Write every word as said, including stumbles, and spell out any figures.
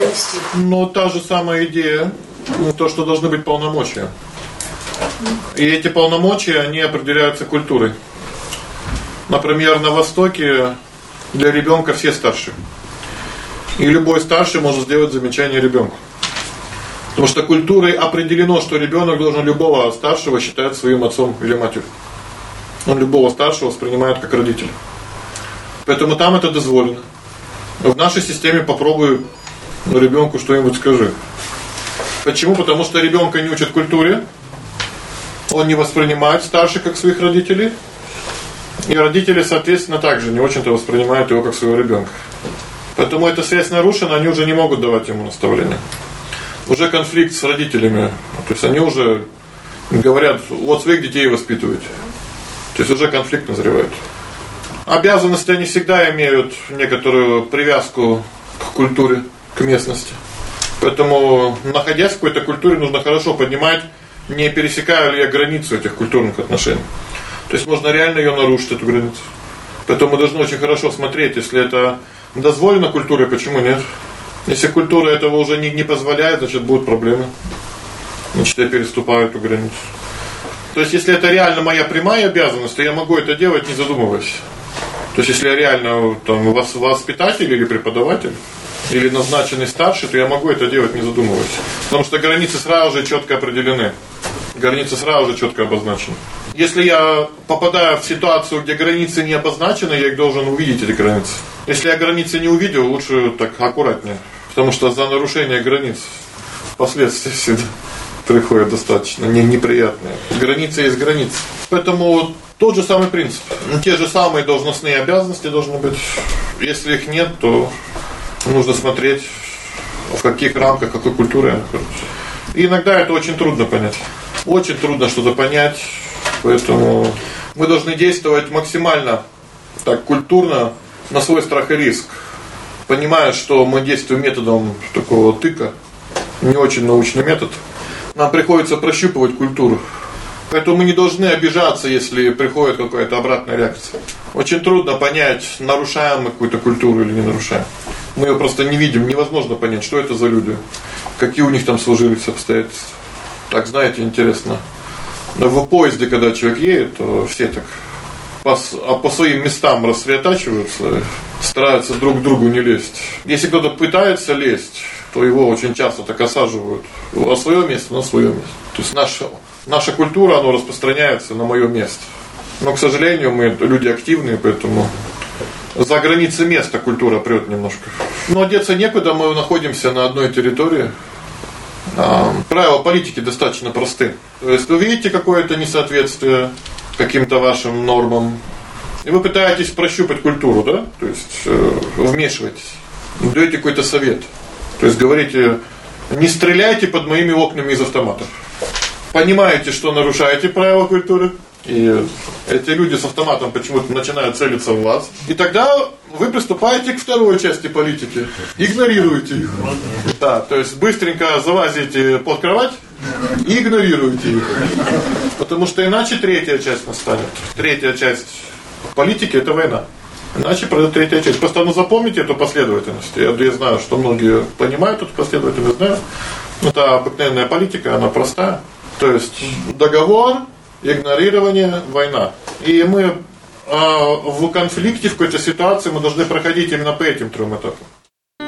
довести? Ну, та же самая идея, ну, то, что должны быть полномочия. И эти полномочия, они определяются культурой. Например, на Востоке для ребенка все старшие. И любой старший может сделать замечание ребенку. Потому что культурой определено, что ребенок должен любого старшего считать своим отцом или матерью. Он любого старшего воспринимает как родителя. Поэтому там это дозволено. В нашей системе попробуй ребенку что-нибудь скажи. Почему? Потому что ребенка не учат культуре. Он не воспринимает старших как своих родителей. И родители, соответственно, также не очень-то воспринимают его как своего ребенка. Поэтому эта связь нарушена, они уже не могут давать ему наставления. Уже конфликт с родителями. То есть они уже говорят: вот своих детей воспитывайте. То есть уже конфликт назревает. Обязанности они всегда имеют некоторую привязку к культуре, к местности. Поэтому, находясь в какой-то культуре, нужно хорошо понимать, не пересекаю ли я границу этих культурных отношений. То есть можно реально её нарушить, эту границу. Поэтому мы должны очень хорошо смотреть, если это дозволено культуре, почему нет? Если культура этого уже не, не позволяет, значит будут проблемы. Значит, я переступаю эту границу. То есть если это реально моя прямая обязанность, то я могу это делать, не задумываясь. То есть если я реально там воспитатель или преподаватель, или назначенный старший, то я могу это делать, не задумываясь. Потому что границы сразу же четко определены. Границы сразу же четко обозначены. Если я попадаю в ситуацию, где границы не обозначены, я их должен увидеть, эти границы. Если я границы не увидел, лучше так аккуратнее. Потому что за нарушение границ последствия всегда приходят достаточно неприятные. Границы есть границы. Поэтому тот же самый принцип. Те же самые должностные обязанности должны быть. Если их нет, то нужно смотреть, в каких рамках, какой культуры я нахожусь. И иногда это очень трудно понять. Очень трудно что-то понять. Поэтому мы должны действовать максимально так культурно, на свой страх и риск. Понимая, что мы действуем методом такого тыка, не очень научный метод. Нам приходится прощупывать культуру. Поэтому мы не должны обижаться, если приходит какая-то обратная реакция. Очень трудно понять, нарушаем мы какую-то культуру или не нарушаем. Мы её просто не видим, невозможно понять, что это за люди, какие у них там сложились обстоятельства. Так, знаете, интересно. В поезде, когда человек едет, то все так по, а по своим местам рассредотачиваются, стараются друг к другу не лезть. Если кто-то пытается лезть, то его очень часто так осаживают. А своё место на своё место. То есть наша наша культура, она распространяется на моё место. Но, к сожалению, мы люди активные, поэтому за границы места культура прёт немножко. Но деться некуда, мы находимся на одной территории. А, правила политики достаточно просты. То есть вы видите какое-то несоответствие каким-то вашим нормам, и вы пытаетесь прощупать культуру, да? То есть э, вмешиваетесь. Даёте какой-то совет. То есть говорите: не стреляйте под моими окнами из автоматов. Понимаете, что нарушаете правила культуры, и эти люди с автоматом почему-то начинают целиться в вас. И тогда вы приступаете к второй части политики. Игнорируете их. Да, то есть быстренько залазите под кровать и игнорируете их. Потому что иначе третья часть настанет. Третья часть политики это война. Иначе пройдёт третья часть. Просто ну запомните эту последовательность. Я, я знаю, что многие понимают эту последовательность, знают. Это обыкновенная политика, она простая. То есть договор, игнорирование, война. И мы а, в конфликте, в какой-то ситуации мы должны проходить именно по этим трем этапам.